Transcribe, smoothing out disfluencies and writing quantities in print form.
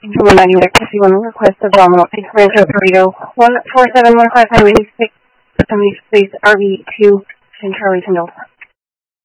Someone I need to want to request a Domino Rancho Burrito 14715 Highway 6, please RV2 in Charlie Tyndall.